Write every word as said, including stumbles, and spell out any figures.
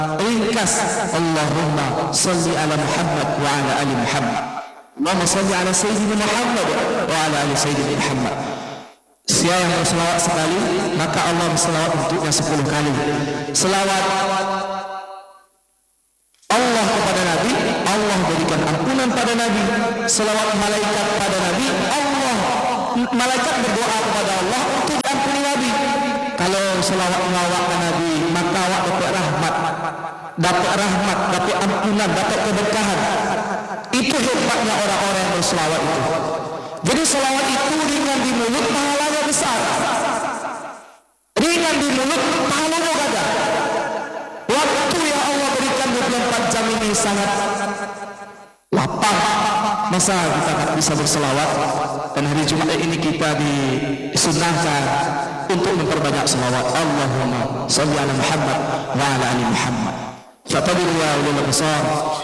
ringkas, Allahumma salli ala Muhammad wa ala ali Muhammad. Allahumma salli ala Sayyidina Muhammad wa ala ali Sayyidina Muhammad. Siapa yang berselawat sekali, maka Allah berselawat untuknya sepuluh kali. Selawat Allah kepada Nabi, Allah berikan ampunan pada Nabi. Selawat malaikat pada Nabi, Allah malaikat berdoa kepada Allah untuk diampuni Nabi. Kalau selawat melawat ke Nabi, maka awak dapat rahmat, dapat rahmat, dapat ampunan, dapat keberkahan. Itu hebatnya orang-orang yang berselawat itu. Jadi selawat itu ringan di mulut, pahalanya besar. Ringan di mulut, pahalanya gagah. Waktu yang Allah berikan dua puluh empat jam ini sangat lapang. Masa kita tak bisa berselawat? Dan hari Jumat ini kita disunahkan untuk memperbanyak selawat. Allahumma salli ala Muhammad wa ala ali Muhammad. Fatabiru ya ulil absar.